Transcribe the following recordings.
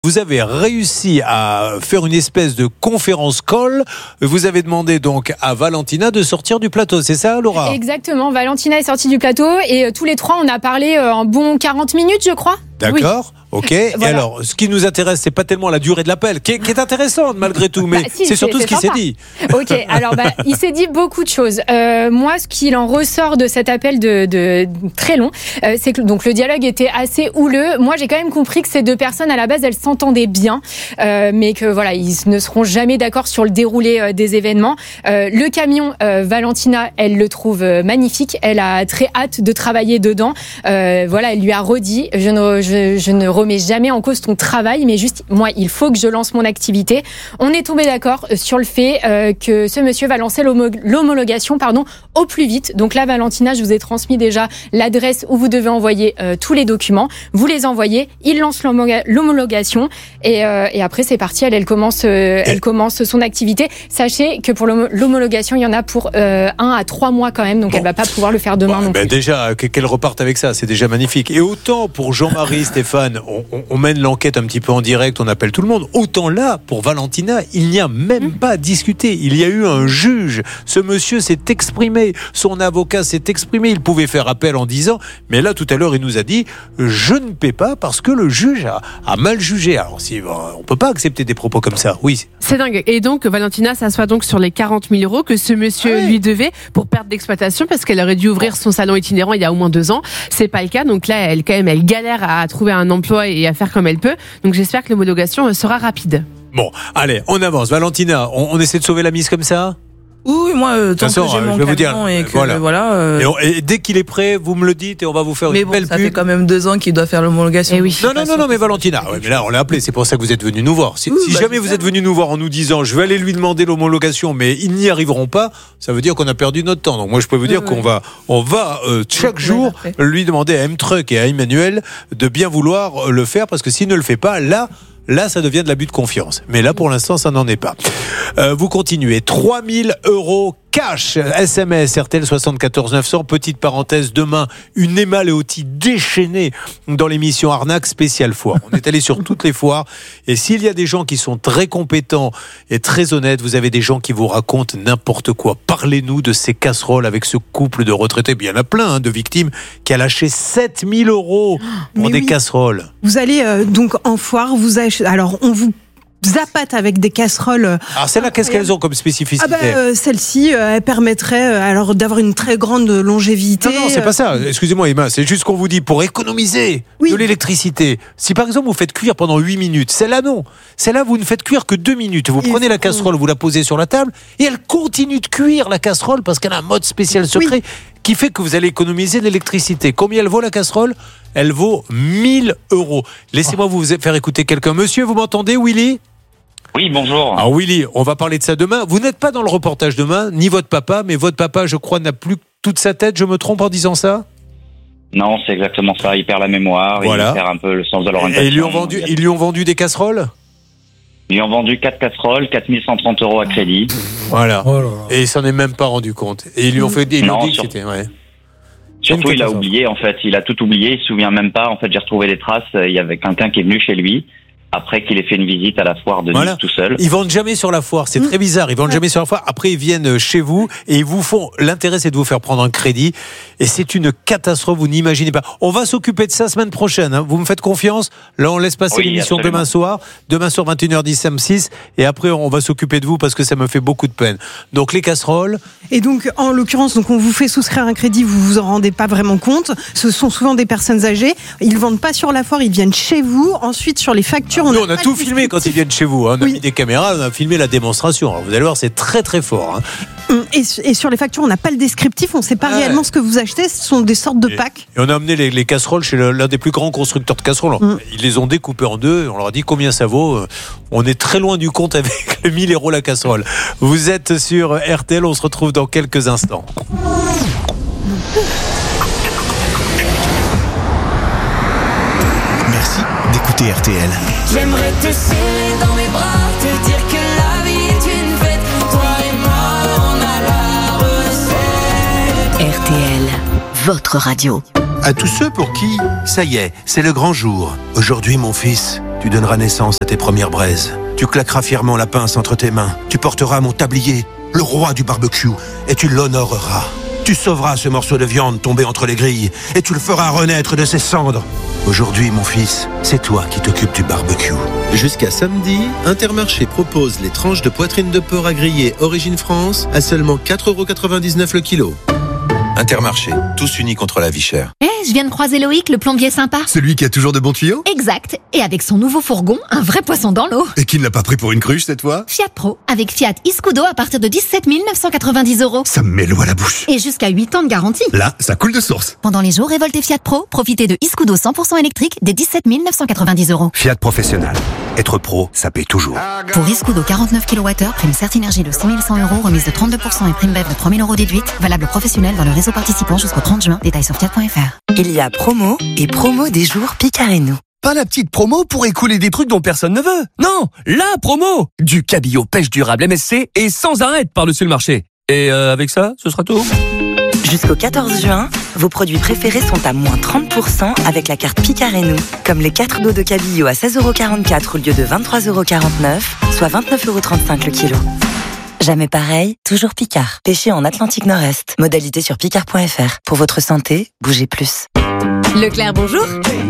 Vous avez réussi à faire une espèce de conférence call. Vous avez demandé donc à Valentina de sortir du plateau, c'est ça, Laura ? Exactement, Valentina est sortie du plateau et tous les trois on a parlé un bon 40 minutes je crois. D'accord, oui. Ok. Voilà. Et alors, ce qui nous intéresse, c'est pas tellement la durée de l'appel, qui est intéressante malgré tout, mais c'est surtout ce qui s'est dit. Ok, alors il s'est dit beaucoup de choses. Moi, ce qu'il en ressort de cet appel de très long, c'est que donc le dialogue était assez houleux. Moi, j'ai quand même compris que ces deux personnes, à la base, elles s'entendaient bien, mais que voilà, ils ne seront jamais d'accord sur le déroulé des événements. Le camion, Valentina, elle le trouve magnifique. Elle a très hâte de travailler dedans. Voilà, elle lui a redit, je ne remets jamais en cause ton travail, mais juste, moi, il faut que je lance mon activité. On est tombé d'accord sur le fait que ce monsieur va lancer l'homologation, au plus vite. Donc là, Valentina, je vous ai transmis déjà l'adresse où vous devez envoyer tous les documents. Vous les envoyez, il lance l'homologation et après, c'est parti. Elle commence son activité. Sachez que pour l'homologation, il y en a pour 1 à 3 mois quand même, donc elle va pas pouvoir le faire demain non plus. Déjà, qu'elle reparte avec ça, c'est déjà magnifique. Et autant pour Jean-Marie, Stéphane, on mène l'enquête un petit peu en direct, on appelle tout le monde. Autant là, pour Valentina, il n'y a même pas à discuter. Il y a eu un juge. Ce monsieur s'est exprimé. Son avocat s'est exprimé. Il pouvait faire appel en disant, mais là, tout à l'heure, il nous a dit, je ne paie pas parce que le juge a mal jugé. Alors, on peut pas accepter des propos comme ça. Oui. C'est dingue. Et donc, Valentina s'assoit donc sur les 40 000 euros que ce monsieur lui devait pour perte d'exploitation parce qu'elle aurait dû ouvrir son salon itinérant il y a au moins 2 ans. C'est pas le cas. Donc là, elle galère à trouver un emploi et à faire comme elle peut. Donc j'espère que l'homologation sera rapide. Bon, allez, on avance. Valentina, on essaie de sauver la mise comme ça ? Oui, moi, tant que j'ai mon camion et que voilà. Et dès qu'il est prêt, vous me le dites et on va vous faire une belle pub. Ça fait quand même 2 ans qu'il doit faire l'homologation. Et oui. Non, mais Valentina, mais là on l'a appelé, c'est pour ça que vous êtes venu nous voir. Si jamais vous êtes venu nous voir en nous disant, je vais aller lui demander l'homologation, mais ils n'y arriveront pas, ça veut dire qu'on a perdu notre temps. Donc moi je peux vous dire qu'on va chaque jour lui demander à M-Truck et à Emmanuel de bien vouloir le faire, parce que s'il ne le fait pas, là, ça devient de l'abus de confiance. Mais là, pour l'instant, ça n'en est pas. Vous continuez. 3 000 euros cash. SMS, RTL 74 900. Petite parenthèse, demain, une Emma Leotti déchaînée dans l'émission Arnaque spéciale foire. On est allé sur toutes les foires. Et s'il y a des gens qui sont très compétents et très honnêtes, vous avez des gens qui vous racontent n'importe quoi. Parlez-nous de ces casseroles avec ce couple de retraités. Il y en a plein de victimes qui a lâché 7 000 euros pour des casseroles. Vous allez donc en foire, alors on vous zappate avec des casseroles. Alors celles-là, qu'est-ce qu'elles ont comme spécificité ? Celle-ci, elle permettrait d'avoir une très grande longévité. Non, c'est pas ça. Excusez-moi Emma, c'est juste qu'on vous dit pour économiser de l'électricité. Si par exemple vous faites cuire pendant 8 minutes, celle-là non. Celle-là vous ne faites cuire que 2 minutes. Vous prenez la casserole, vous la posez sur la table et elle continue de cuire la casserole parce qu'elle a un mode spécial secret qui fait que vous allez économiser de l'électricité. Combien elle vaut la casserole ? Elle vaut 1 000 euros. Laissez-moi vous faire écouter quelqu'un. Monsieur, vous m'entendez, Willy ? Oui, bonjour. Alors Willy, on va parler de ça demain. Vous n'êtes pas dans le reportage demain, ni votre papa, mais votre papa, je crois, n'a plus toute sa tête. Je me trompe en disant ça ? Non, c'est exactement ça. Il perd la mémoire, il perd un peu le sens de l'orientation. Et ils lui ont vendu des casseroles ? Ils lui ont vendu 4 casseroles, 4 130 euros à crédit. Voilà. Et il s'en est même pas rendu compte. Et ils lui ont fait dit que c'était... Surtout, il a oublié, en fait. Il a tout oublié. Il se souvient même pas. En fait, j'ai retrouvé des traces. Il y avait quelqu'un qui est venu chez lui après qu'il ait fait une visite à la foire de Nice tout seul. Ils vendent jamais sur la foire. C'est très bizarre. Ils vendent jamais sur la foire. Après, ils viennent chez vous et ils vous font... L'intérêt, c'est de vous faire prendre un crédit. Et c'est une catastrophe. Vous n'imaginez pas. On va s'occuper de ça semaine prochaine. Vous me faites confiance? Là, on laisse passer l'émission demain soir. Demain soir, 21h10, M6. Et après, on va s'occuper de vous parce que ça me fait beaucoup de peine. Donc, les casseroles. Et donc, en l'occurrence, on vous fait souscrire un crédit, vous vous en rendez pas vraiment compte. Ce sont souvent des personnes âgées. Ils vendent pas sur la foire, ils viennent chez vous. Ensuite, sur les factures, on a tout filmé quand ils viennent chez vous. On a mis des caméras, on a filmé la démonstration. Alors, vous allez voir, c'est très très fort. Et sur les factures, on n'a pas le descriptif, on ne sait pas réellement ce que vous achetez. Ce sont des sortes de packs. Et on a amené les casseroles chez l'un des plus grands constructeurs de casseroles. Ils les ont découpées en deux. On leur a dit combien ça vaut. On est très loin du compte avec les 1 000 euros la casserole. Vous êtes sur RTL, on se retrouve dans quelques instants. Merci d'écouter RTL. J'aimerais te serrer dans mes bras, te dire que la vie est une fête. Toi et moi, on a la recette. RTL, votre radio. À tous ceux pour qui, ça y est, c'est le grand jour. Aujourd'hui, mon fils, Tu donneras naissance à tes premières braises. Tu claqueras fièrement la pince entre tes mains. Tu porteras mon tablier, le roi du barbecue, et tu l'honoreras. Tu sauveras ce morceau de viande tombé entre les grilles, et tu le feras renaître de ses cendres. Aujourd'hui, mon fils, c'est toi qui t'occupes du barbecue. Jusqu'à samedi, Intermarché propose les tranches de poitrine de porc à griller Origine France à seulement 4,99€ le kilo. Intermarché, tous unis contre la vie chère. Je viens de croiser Loïc, le plombier sympa. Celui qui a toujours de bons tuyaux ? Exact. Et avec son nouveau fourgon, un vrai poisson dans l'eau. Et qui ne l'a pas pris pour une cruche cette fois ? Fiat Pro, avec Fiat Iscudo à partir de 17 990€. Ça me met l'eau à la bouche. Et jusqu'à 8 ans de garantie. Là, ça coule de source. Pendant les jours révoltés Fiat Pro, profitez de Iscudo 100% électrique dès 17 990€. Fiat Professionnel. Être pro, ça paye toujours. Pour Iscudo 49 kWh, prime Certinergie de 6 100€, remise de 32% et prime BEV de 3 000€ déduite. Valable professionnel dans le réseau participant jusqu'au 30 juin. Détails sur fiat.fr. Il y a promo et promo des jours Picard et nous. Pas la petite promo pour écouler des trucs dont personne ne veut. Non, la promo du cabillaud pêche durable MSC et sans arrêt par-dessus le marché. Et avec ça, ce sera tout. Jusqu'au 14 juin, vos produits préférés sont à moins 30% avec la carte Picard et nous. Comme les 4 dos de cabillaud à 16,44€ au lieu de 23,49€, soit 29,35€ le kilo. Jamais pareil, toujours Picard. Pêché en Atlantique Nord-Est. Modalité sur picard.fr. Pour votre santé, bougez plus. Leclerc, bonjour.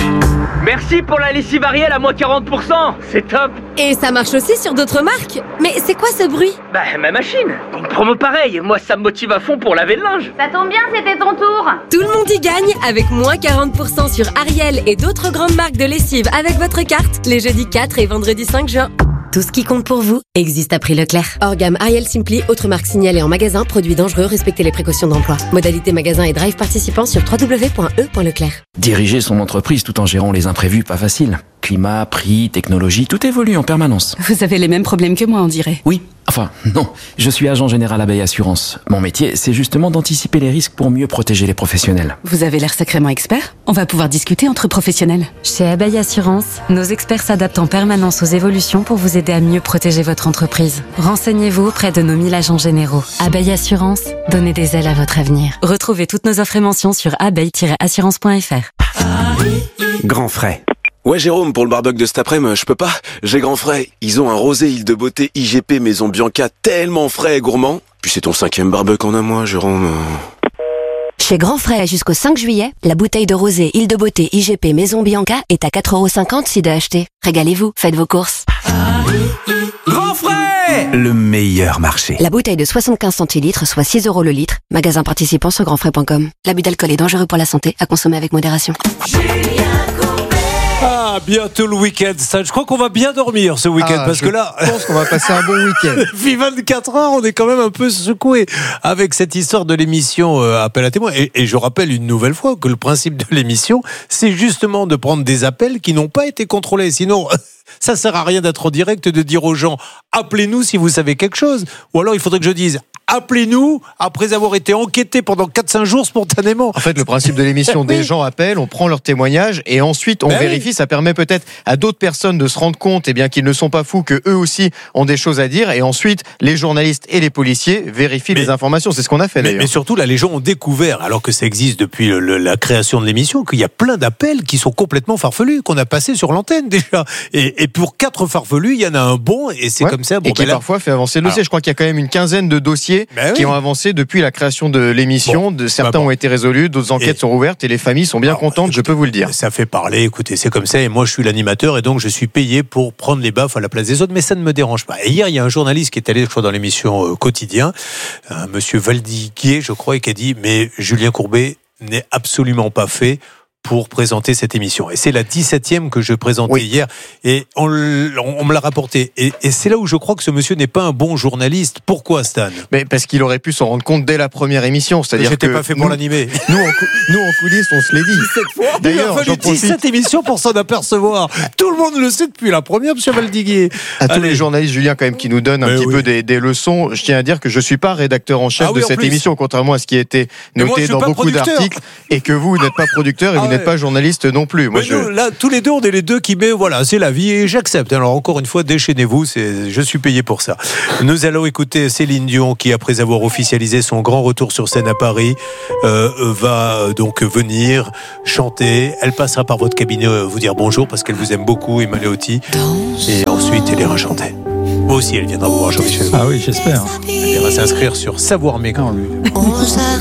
Merci pour la lessive Ariel à moins 40%, c'est top. Et ça marche aussi sur d'autres marques. Mais c'est quoi ce bruit? Bah, ma machine. Une promo pareille, moi ça me motive à fond pour laver le linge. Ça tombe bien, c'était ton tour. Tout le monde y gagne avec moins 40% sur Ariel et d'autres grandes marques de lessive avec votre carte les jeudis 4 et vendredi 5 juin. Tout ce qui compte pour vous existe à prix Leclerc. Hors gamme Ariel Simply, autres marques signalées en magasin, produits dangereux, respectez les précautions d'emploi. Modalité magasin et drive participant sur www.e.leclerc. Diriger son entreprise tout en gérant les imprévus, pas facile. Climat, prix, technologie, tout évolue en permanence. Vous avez les mêmes problèmes que moi, on dirait. Oui, enfin, non. Je suis agent général Abeille Assurance. Mon métier, c'est justement d'anticiper les risques pour mieux protéger les professionnels. Vous avez l'air sacrément expert. On va pouvoir discuter entre professionnels. Chez Abeille Assurance, nos experts s'adaptent en permanence aux évolutions pour vous aider à mieux protéger votre entreprise. Renseignez-vous auprès de nos 1000 agents généraux. Abeille Assurance, donnez des ailes à votre avenir. Retrouvez toutes nos offres et mentions sur abeille-assurance.fr. Grand frais. Ouais Jérôme, pour le barbecue de cet après-midi, je peux pas. J'ai Grand Frais. Ils ont un rosé Île de Beauté IGP Maison Bianca tellement frais et gourmand. Puis c'est ton 5e barbecue en un mois, Jérôme. Chez Grand Frais, jusqu'au 5 juillet, la bouteille de rosé Île de Beauté IGP Maison Bianca est à 4,50€ si d'acheter. Régalez-vous, faites vos courses. Grand Frais, le meilleur marché. La bouteille de 75 centilitres, soit 6€ le litre. Magasin participant sur grandfrais.com. L'abus d'alcool est dangereux pour la santé, à consommer avec modération. Ah, bientôt le week-end, ça. Je crois qu'on va bien dormir ce week-end parce que là, je pense qu'on va passer un bon week-end. Depuis 24 heures, on est quand même un peu secoué avec cette histoire de l'émission Appel à témoins. Et je rappelle une nouvelle fois que le principe de l'émission, c'est justement de prendre des appels qui n'ont pas été contrôlés. Sinon, ça sert à rien d'être en direct, de dire aux gens appelez-nous si vous savez quelque chose. Ou alors il faudrait que je dise appelez-nous après avoir été enquêté pendant 4-5 jours spontanément. En fait, le principe de l'émission, des gens appellent, on prend leur témoignage et ensuite on vérifie. Ça permet peut-être à d'autres personnes de se rendre compte qu'ils ne sont pas fous, que eux aussi ont des choses à dire. Et ensuite, les journalistes et les policiers vérifient les informations. C'est ce qu'on a fait d'ailleurs. Mais surtout, là, les gens ont découvert, alors que ça existe depuis la création de l'émission, qu'il y a plein d'appels qui sont complètement farfelus, qu'on a passés sur l'antenne déjà. Et pour 4 farfelus, il y en a un bon, et c'est comme ça. Et qui parfois fait avancer le dossier. Je crois qu'il y a quand même une quinzaine de dossiers qui ont avancé depuis la création de l'émission. Certains ont été résolus, d'autres enquêtes sont ouvertes et les familles sont bien contentes, je peux vous le dire. Ça fait parler, écoutez, c'est comme ça. Et moi, je suis l'animateur et donc je suis payé pour prendre les baffes à la place des autres, mais ça ne me dérange pas. Et hier, il y a un journaliste qui est allé, je crois, dans l'émission Quotidien, monsieur Valdiguier, je crois, et qui a dit mais Julien Courbet n'est absolument pas fait pour présenter cette émission. Et c'est la 17e que je présentais hier. Et on me l'a rapporté. Et c'est là où je crois que ce monsieur n'est pas un bon journaliste. Pourquoi, Stan ? Mais parce qu'il aurait pu s'en rendre compte dès la première émission. C'est-à-dire j'étais pas fait pour l'animer. Nous, en coulisses, on se l'est dit. 17 fois. D'ailleurs, il a fallu 17 émissions pour s'en apercevoir. Tout le monde le sait depuis la première, monsieur Valdiguier. À tous les journalistes, Julien, quand même, qui nous donnent un petit peu des leçons. Je tiens à dire que je suis pas rédacteur en chef de cette émission, contrairement à ce qui a été noté dans beaucoup d'articles. Et que vous n'êtes pas producteur et vous n'êtes pas journaliste non plus. Moi, nous, là, tous les deux, on est les deux qui met, voilà, c'est la vie et j'accepte. Alors encore une fois, déchaînez-vous, je suis payé pour ça. Nous allons écouter Céline Dion qui, après avoir officialisé son grand retour sur scène à Paris, va donc venir chanter. Elle passera par votre cabinet vous dire bonjour parce qu'elle vous aime beaucoup, Emma Leotti. Et ensuite, elle ira chanter. Moi aussi, elle viendra vous voir, Jean-Michel. Ah oui, j'espère. Elle va s'inscrire sur Savoir Mégan.